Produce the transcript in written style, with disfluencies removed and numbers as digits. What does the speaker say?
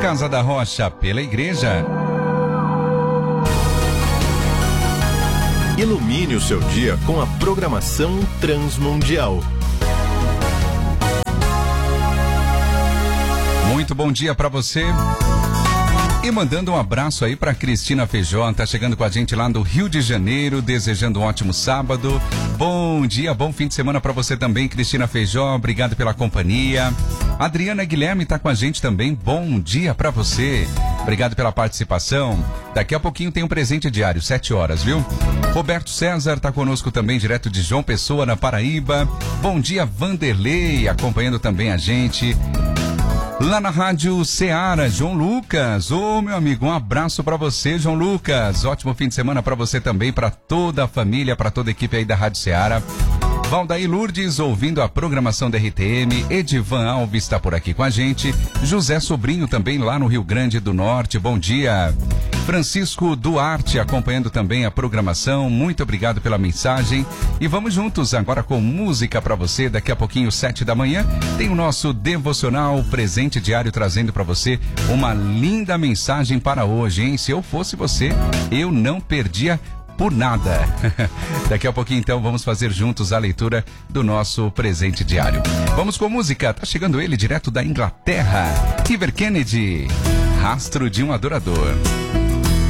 Casa da Rocha, pela igreja. Ilumine o seu dia com a programação Transmundial. Muito bom dia para você. E mandando um abraço aí para Cristina Feijó, tá chegando com a gente lá do Rio de Janeiro, desejando um ótimo sábado. Bom dia, bom fim de semana para você também, Cristina Feijó, obrigado pela companhia. Adriana Guilherme tá com a gente também, bom dia para você. Obrigado pela participação. Daqui a pouquinho tem um presente diário, 7 horas, viu? Roberto César tá conosco também, direto de João Pessoa, na Paraíba. Bom dia, Vanderlei, acompanhando também a gente. Lá na Rádio Ceará, João Lucas. Ô, meu amigo, um abraço pra você, João Lucas. Ótimo fim de semana pra você também, pra toda a família, pra toda a equipe aí da Rádio Ceará. Valdaí Lourdes, ouvindo a programação da RTM. Edivan Alves está por aqui com a gente. José Sobrinho também lá no Rio Grande do Norte. Bom dia. Francisco Duarte acompanhando também a programação. Muito obrigado pela mensagem. E vamos juntos agora com música para você. Daqui a pouquinho, 7 da manhã, tem o nosso devocional presente diário trazendo para você uma linda mensagem para hoje, hein? Se eu fosse você, eu não perdia por nada. Daqui a pouquinho, então, vamos fazer juntos a leitura do nosso presente diário. Vamos com música. Tá chegando ele direto da Inglaterra. River Kennedy, Rastro de um Adorador.